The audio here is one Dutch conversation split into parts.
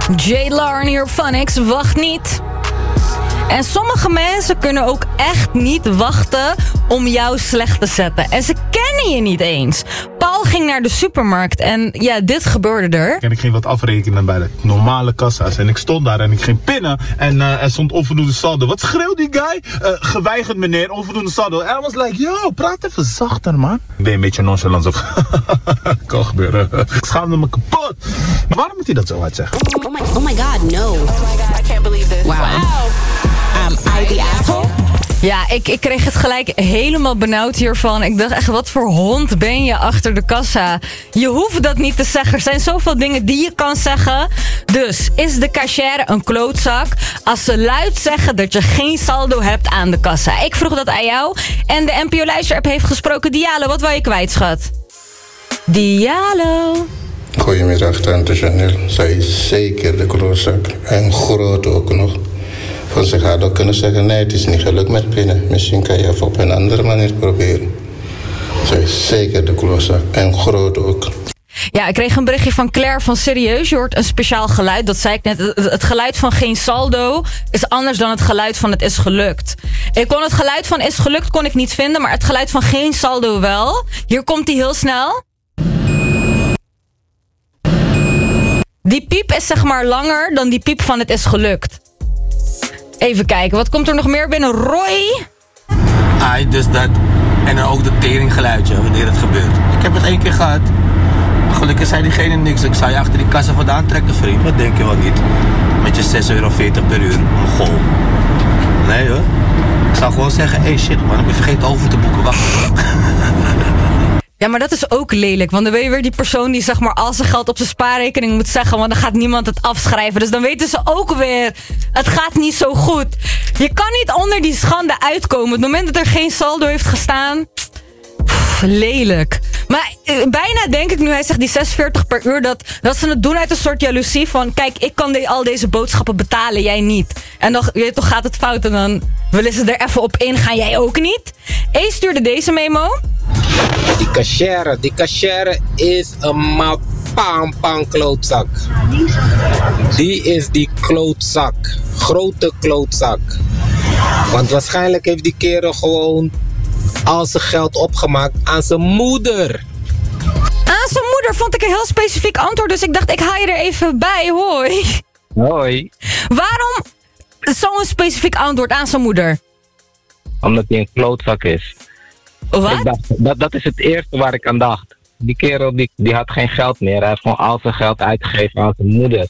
Jay Larn hier op Phonics, wacht niet. En sommige mensen kunnen ook echt niet wachten om jou slecht te zetten. En ze kennen je niet eens. Paul ging naar de supermarkt en ja, dit gebeurde er. En ik ging wat afrekenen bij de normale kassa's. En ik stond daar en ik ging pinnen. En er stond onvoldoende saldo. Wat schreeuwt die guy? Geweigerd meneer, onvoldoende saldo. En I was like, yo, praat even zachter man. Ik ben een beetje nonchalant of kan gebeuren. Ik schaamde me kapot. Maar waarom moet hij dat zo hard zeggen? Oh my god, no. Oh my god, I can't believe this. Wow. I the asshole? Ja, ik kreeg het gelijk helemaal benauwd hiervan. Ik dacht echt, wat voor hond ben je achter de kassa? Je hoeft dat niet te zeggen. Er zijn zoveel dingen die je kan zeggen. Dus, is de cashier een klootzak als ze luid zeggen dat je geen saldo hebt aan de kassa? Ik vroeg dat aan jou. En de NPO Luister-app heeft gesproken. Diallo, wat wou je kwijt, schat? Diallo. Goedemiddag, tante Chanel. Zij is zeker de klootzak. En groot ook nog. Van zich had ook kunnen zeggen, nee, het is niet gelukt met pinnen. Misschien kan je even op een andere manier proberen. Zij is zeker de klootzak. En groot ook. Ja, ik kreeg een berichtje van Claire van serieus. Je hoort een speciaal geluid, dat zei ik net. Het geluid van geen saldo is anders dan het geluid van het is gelukt. Ik kon het geluid van is gelukt kon ik niet vinden, maar het geluid van geen saldo wel. Hier komt hij heel snel. Die piep is zeg maar langer dan die piep van het is gelukt. Even kijken, wat komt er nog meer binnen? Roy? Dus dat. En dan ook dat teringgeluidje, wanneer het gebeurt. Ik heb het 1 keer gehad. Gelukkig zei diegene niks. Ik zou je achter die kassa vandaan trekken, vriend. Dat denk je wel niet. Met je €6,40 per uur. Mongool. Nee hoor. Ik zou gewoon zeggen, hey shit man, ik ben vergeten over te boeken. Wacht. Ja, maar dat is ook lelijk. Want dan ben je weer die persoon die zeg maar al zijn geld op zijn spaarrekening moet zeggen. Want dan gaat niemand het afschrijven. Dus dan weten ze ook weer, het gaat niet zo goed. Je kan niet onder die schande uitkomen. Op het moment dat er geen saldo heeft gestaan. Lelijk. Maar bijna denk ik nu, hij zegt die €6,40 per uur, dat ze het doen uit een soort jaloezie van, kijk, ik kan al deze boodschappen betalen, jij niet. En dan toch gaat het fout en dan willen ze er even op ingaan, jij ook niet. E stuurde deze memo. Die cashier is een pam klootzak. Die is die klootzak. Grote klootzak. Want waarschijnlijk heeft die kerel gewoon al zijn geld opgemaakt aan zijn moeder. Aan zijn moeder vond ik een heel specifiek antwoord, dus ik dacht ik haal je er even bij. Hoi. Hoi. Waarom zo'n specifiek antwoord aan zijn moeder? Omdat hij een klootzak is. Wat? Ik dacht, dat is het eerste waar ik aan dacht. Die kerel die had geen geld meer. Hij heeft gewoon al zijn geld uitgegeven aan zijn moeder.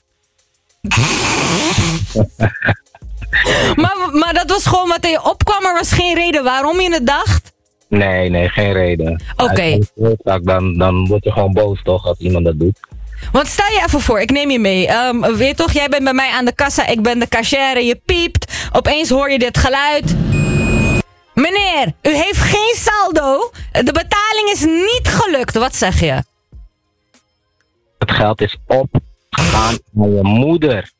maar dat was gewoon wat in je opkwam. Er was geen reden waarom je het dacht? Nee, geen reden. Oké. Dan word je gewoon boos toch als iemand dat doet. Want stel je even voor, ik neem je mee. Weet je toch, jij bent bij mij aan de kassa, ik ben de cashier, je piept. Opeens hoor je dit geluid. Meneer, u heeft geen saldo. De betaling is niet gelukt. Wat zeg je? Het geld is opgegaan aan je moeder.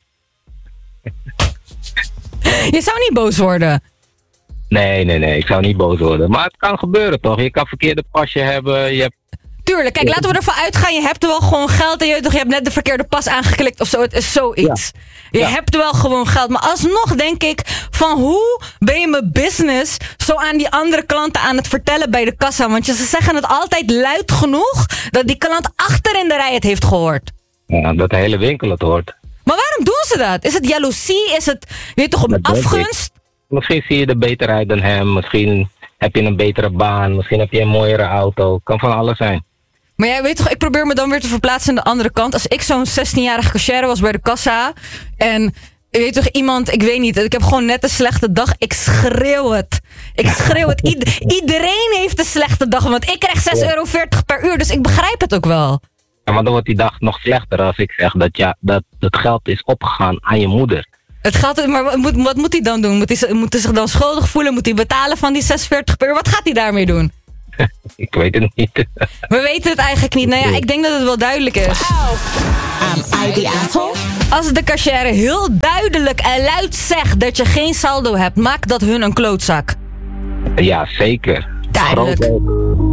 Je zou niet boos worden. Nee, ik zou niet boos worden. Maar het kan gebeuren toch? Je kan verkeerde pasje hebben, je hebt... Tuurlijk, kijk, laten we ervan uitgaan. Je hebt er wel gewoon geld en je hebt net de verkeerde pas aangeklikt of zo. Het is zoiets. Ja. Je hebt wel gewoon geld. Maar alsnog denk ik van hoe ben je mijn business zo aan die andere klanten aan het vertellen bij de kassa. Want ze zeggen het altijd luid genoeg dat die klant achter in de rij het heeft gehoord. Ja, dat de hele winkel het hoort. Maar waarom doen ze dat? Is het jaloezie? Is het, weet je toch, op afgunst? Misschien zie je er beter uit dan hem. Misschien heb je een betere baan. Misschien heb je een mooiere auto. Kan van alles zijn. Maar jij weet toch, ik probeer me dan weer te verplaatsen aan de andere kant. Als ik zo'n 16-jarige cashier was bij de kassa. En je weet toch, iemand, ik weet niet. Ik heb gewoon net een slechte dag. Ik schreeuw het. Iedereen heeft een slechte dag. Want ik krijg €6,40 per uur. Dus ik begrijp het ook wel. Ja, maar dan wordt die dag nog slechter als ik zeg dat het geld is opgegaan aan je moeder. Het gaat, maar wat moet hij dan doen? Moet hij zich dan schuldig voelen? Moet hij betalen van die €6,40 per uur? Wat gaat hij daarmee doen? Ik weet het niet. We weten het eigenlijk niet. Nou ja, ik denk dat het wel duidelijk is. I the asshole? Als de cashier heel duidelijk en luid zegt dat je geen saldo hebt, maakt dat hun een klootzak. Ja, zeker. Duidelijk.